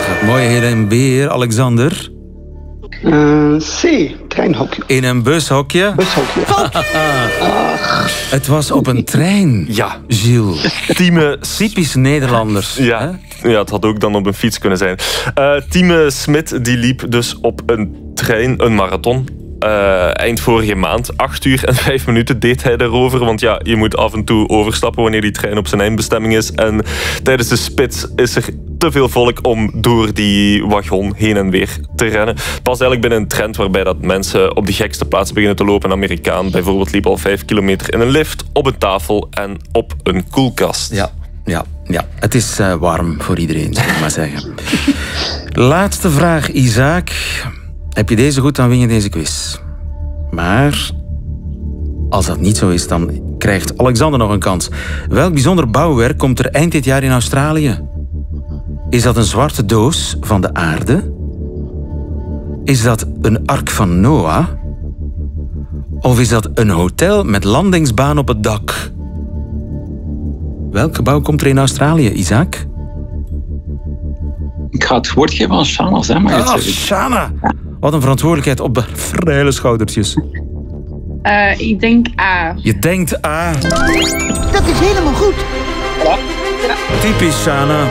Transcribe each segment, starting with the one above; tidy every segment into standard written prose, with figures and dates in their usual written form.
gaat mooi heen en weer, Alexander. C, treinhokje. In een bushokje? Bushokje. Het was op een trein, Ja. Gilles. Typisch Nederlanders. Ja. Ja, het had ook dan op een fiets kunnen zijn. Tieme Smit die liep dus op een trein, een marathon. Eind vorige maand, 8 uur en 5 minuten deed hij erover. Want ja, je moet af en toe overstappen wanneer die trein op zijn eindbestemming is. En tijdens de spits is er te veel volk om door die wagon heen en weer te rennen. Het was eigenlijk binnen een trend waarbij dat mensen op de gekste plaatsen beginnen te lopen. Een Amerikaan bijvoorbeeld liep al 5 kilometer in een lift, op een tafel en op een koelkast. Ja. Het is warm voor iedereen, zou ik maar zeggen. Laatste vraag, Isaac. Heb je deze goed, dan win je deze quiz. Maar als dat niet zo is, dan krijgt Alexander nog een kans. Welk bijzonder bouwwerk komt er eind dit jaar in Australië? Is dat een zwarte doos van de aarde? Is dat een ark van Noah? Of is dat een hotel met landingsbaan op het dak? Welk gebouw komt er in Australië, Isaac? Ik ga het woord geven aan Shana. Zeg maar. Shana! Wat een verantwoordelijkheid op de vrije schoudertjes. Ik denk A. Je denkt A. Dat is helemaal goed. Typisch Shana.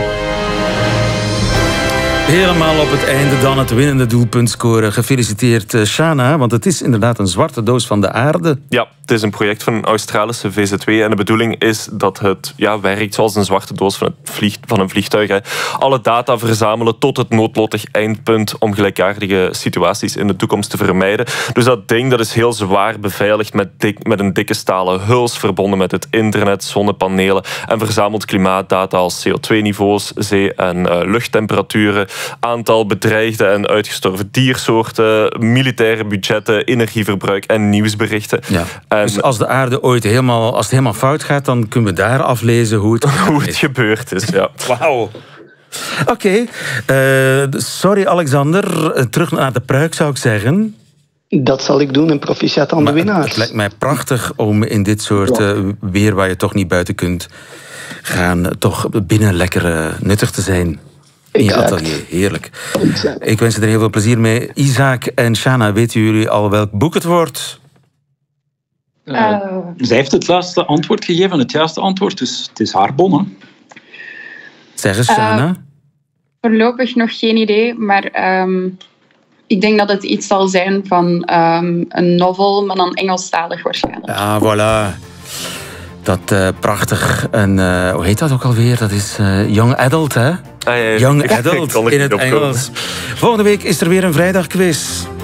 Helemaal op het einde dan het winnende doelpunt scoren. Gefeliciteerd Shana, want het is inderdaad een zwarte doos van de aarde. Ja, het is een project van een Australische VZW en de bedoeling is dat het werkt zoals een zwarte doos van een vliegtuig. Hè. Alle data verzamelen tot het noodlottig eindpunt om gelijkaardige situaties in de toekomst te vermijden. Dus dat ding dat is heel zwaar beveiligd met een dikke stalen huls, verbonden met het internet, zonnepanelen en verzamelt klimaatdata als CO2-niveaus, zee- en luchttemperaturen, aantal bedreigde en uitgestorven diersoorten, militaire budgetten, energieverbruik en nieuwsberichten. Ja. Dus als de aarde ooit als het helemaal fout gaat, dan kunnen we daar aflezen hoe het gebeurd is. Ja. Wauw. Oké. Sorry Alexander. Terug naar de pruik zou ik zeggen. Dat zal ik doen en proficiat aan de winnaars. Het lijkt mij prachtig om in dit soort weer waar je toch niet buiten kunt gaan, toch binnen lekker nuttig te zijn. In je atelier, heerlijk. Exact. Ik wens je er heel veel plezier mee. Isaac en Shana, weten jullie al welk boek het wordt? Zij heeft het laatste antwoord gegeven, het juiste antwoord, dus het is haar bon. Hè? Zeg eens, Shana. Voorlopig nog geen idee, maar ik denk dat het iets zal zijn van een novel, maar dan Engelstalig waarschijnlijk. Ah, voilà. Dat prachtig. En hoe heet dat ook alweer? Dat is Young Adult, hè? Young Adult in het Engels. Volgende week is er weer een vrijdagquiz.